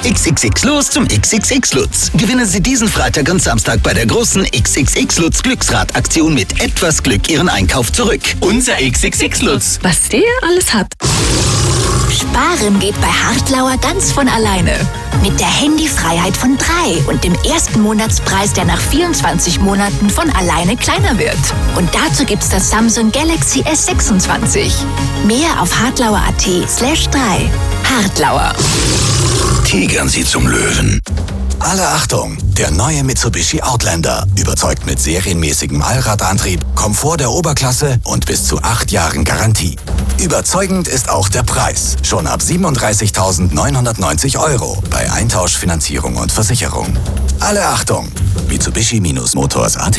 XXX Los zum XXX Lutz. Gewinnen Sie diesen Freitag und Samstag bei der großen XXX Lutz Glücksrad-Aktion mit etwas Glück Ihren Einkauf zurück. Unser XXX Lutz. Was der alles hat. Sparen geht bei Hartlauer ganz von alleine. Mit der Handyfreiheit von 3 und dem ersten Monatspreis, der nach 24 Monaten von alleine kleiner wird. Und dazu gibt's das Samsung Galaxy S26. Mehr auf hartlauer.at/3. Hartlauer. Tigern Sie zum Löwen. Alle Achtung! Der neue Mitsubishi Outlander überzeugt mit serienmäßigem Allradantrieb, Komfort der Oberklasse und bis zu 8 Jahren Garantie. Überzeugend ist auch der Preis. Schon ab 37.990 € bei Eintausch, Finanzierung und Versicherung. Alle Achtung! Mitsubishi-Motors.at.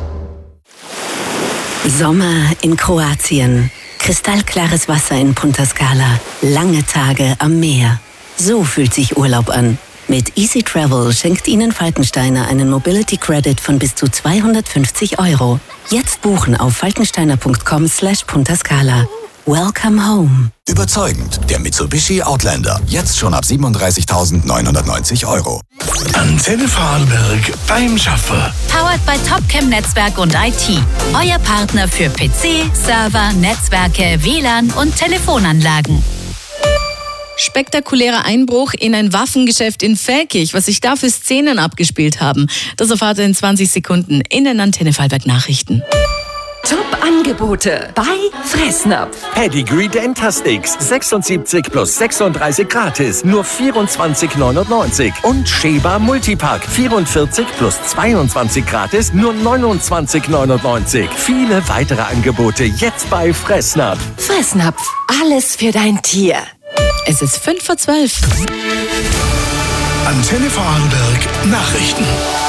Sommer in Kroatien. Kristallklares Wasser in Punta Scala. Lange Tage am Meer. So fühlt sich Urlaub an. Mit Easy Travel schenkt Ihnen Falkensteiner einen Mobility Credit von bis zu 250 €. Jetzt buchen auf falkensteiner.com/Punta Scala. Welcome home. Überzeugend. Der Mitsubishi Outlander. Jetzt schon ab 37.990 €. Antenne Vorarlberg beim Schaffer. Powered by Topcam Netzwerk und IT. Euer Partner für PC, Server, Netzwerke, WLAN und Telefonanlagen. Spektakulärer Einbruch in ein Waffengeschäft in Feldkirch. Was sich da für Szenen abgespielt haben, das erfahrt ihr in 20 Sekunden in den Antenne Vorarlberg Nachrichten. Top-Angebote bei Fressnapf. Pedigree Dentasticks 76 plus 36 gratis, nur 24,99. Und Sheba Multipack 44 plus 22 gratis, nur 29,99. Viele weitere Angebote jetzt bei Fressnapf. Fressnapf, alles für dein Tier. Es ist 11:55. Antenne Vorarlberg Nachrichten.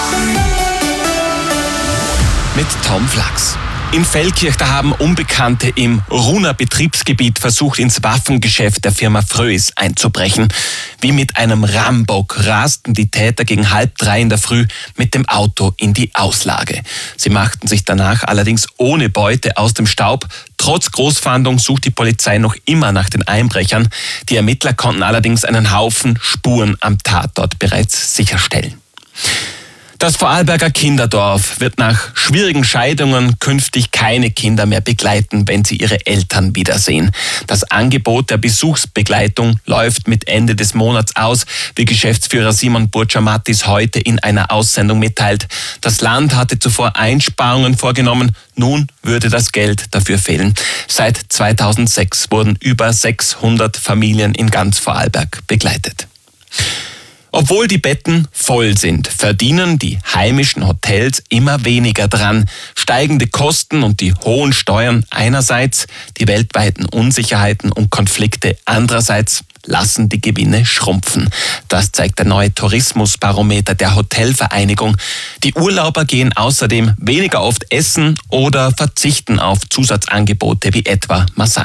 Mit Tom Flachs. In Feldkirch, da haben Unbekannte im Ruhner Betriebsgebiet versucht, ins Waffengeschäft der Firma Fröis einzubrechen. Wie mit einem Rambock rasten die Täter gegen 2:30 in der Früh mit dem Auto in die Auslage. Sie machten sich danach allerdings ohne Beute aus dem Staub. Trotz Großfahndung sucht die Polizei noch immer nach den Einbrechern. Die Ermittler konnten allerdings einen Haufen Spuren am Tatort bereits sicherstellen. Das Vorarlberger Kinderdorf wird nach schwierigen Scheidungen künftig keine Kinder mehr begleiten, wenn sie ihre Eltern wiedersehen. Das Angebot der Besuchsbegleitung läuft mit Ende des Monats aus, wie Geschäftsführer Simon Burtscher-Mattis heute in einer Aussendung mitteilt. Das Land hatte zuvor Einsparungen vorgenommen, nun würde das Geld dafür fehlen. Seit 2006 wurden über 600 Familien in ganz Vorarlberg begleitet. Obwohl die Betten voll sind, verdienen die heimischen Hotels immer weniger dran. Steigende Kosten und die hohen Steuern einerseits, die weltweiten Unsicherheiten und Konflikte andererseits lassen die Gewinne schrumpfen. Das zeigt der neue Tourismusbarometer der Hotelvereinigung. Die Urlauber gehen außerdem weniger oft essen oder verzichten auf Zusatzangebote wie etwa Massage.